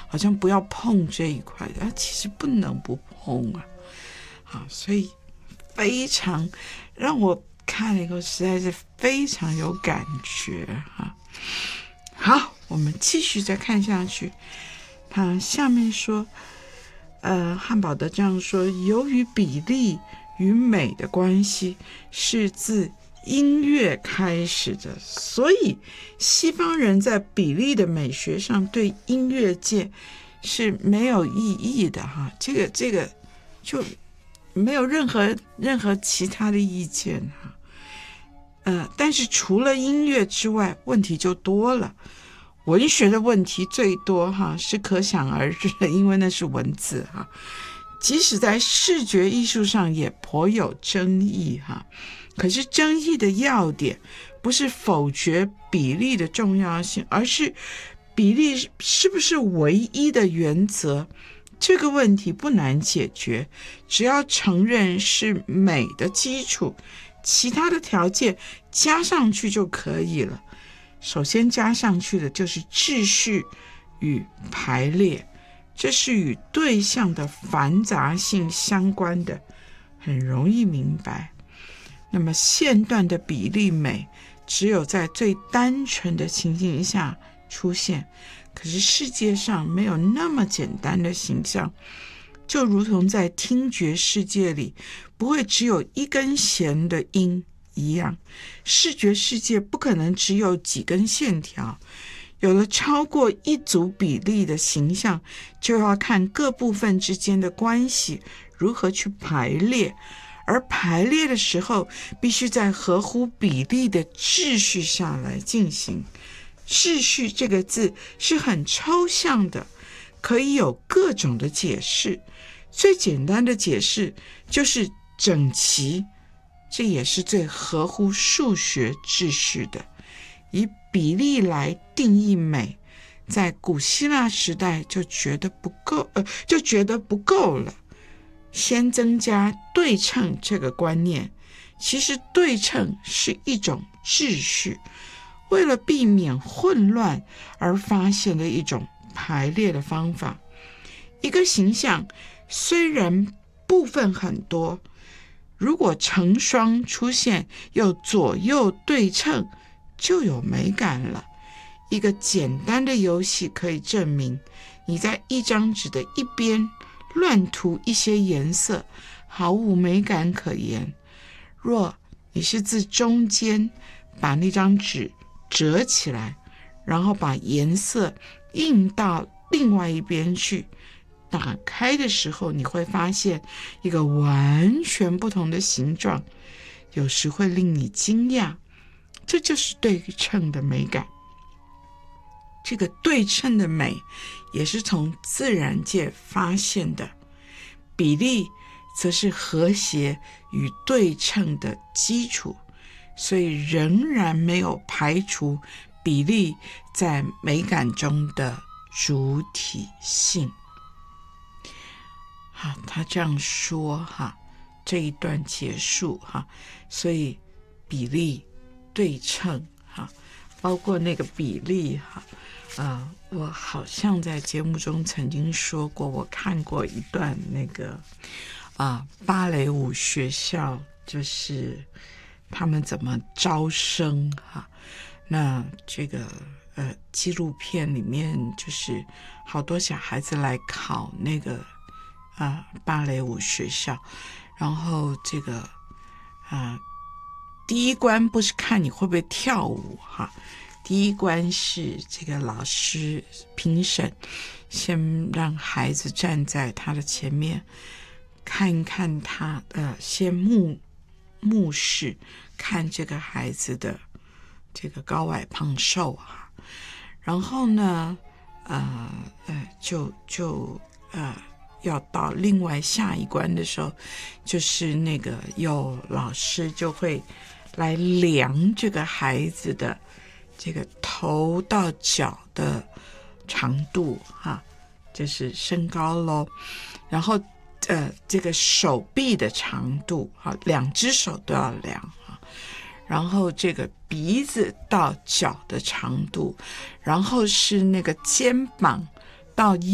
好像不要碰这一块的，其实不能不碰啊。好，所以非常让我看了以后实在是非常有感觉哈。好，我们继续再看下去。他下面说，汉堡德这样说：由于比例与美的关系是自音乐开始的，所以西方人在比例的美学上对音乐界是没有异议的哈。这个就没有任何其他的意见哈。但是除了音乐之外，问题就多了。文学的问题最多哈，是可想而知的，因为那是文字哈。即使在视觉艺术上也颇有争议哈。可是争议的要点不是否决比例的重要性，而是比例是不是唯一的原则。这个问题不难解决，只要承认是美的基础，其他的条件加上去就可以了。首先加上去的就是秩序与排列，这是与对象的繁杂性相关的，很容易明白。那么线段的比例美只有在最单纯的情形下出现，可是世界上没有那么简单的形象，就如同在听觉世界里不会只有一根弦的音一样，视觉世界不可能只有几根线条。有了超过一组比例的形象，就要看各部分之间的关系如何去排列，而排列的时候必须在合乎比例的秩序下来进行。秩序这个字是很抽象的，可以有各种的解释。最简单的解释就是整齐，这也是最合乎数学秩序的。以比例来定义美，在古希腊时代就觉得不够了。先增加对称这个观念，其实对称是一种秩序，为了避免混乱而发现的一种排列的方法。一个形象虽然部分很多，如果成双出现又左右对称，就有美感了。一个简单的游戏可以证明，你在一张纸的一边乱涂一些颜色，毫无美感可言。若你是自中间把那张纸折起来，然后把颜色印到另外一边去，打开的时候你会发现一个完全不同的形状，有时会令你惊讶。这就是对称的美感。这个对称的美也是从自然界发现的，比例则是和谐与对称的基础，所以仍然没有排除比例在美感中的主体性。好，他这样说哈，这一段结束哈，所以比例对称哈，包括那个比例哈，我好像在节目中曾经说过，我看过一段那个芭蕾舞学校，就是他们怎么招生哈。那这个纪录片里面就是好多小孩子来考那个芭蕾舞学校，然后这个第一关不是看你会不会跳舞哈，第一关是这个老师评审先让孩子站在他的前面，看一看他先目视看这个孩子的这个高矮胖瘦哈，然后呢要到另外下一关的时候，就是那个有老师就会来量这个孩子的这个头到脚的长度哈，这是身高咯，然后这个手臂的长度哈，两只手都要量哈，然后这个鼻子到脚的长度，然后是那个肩膀到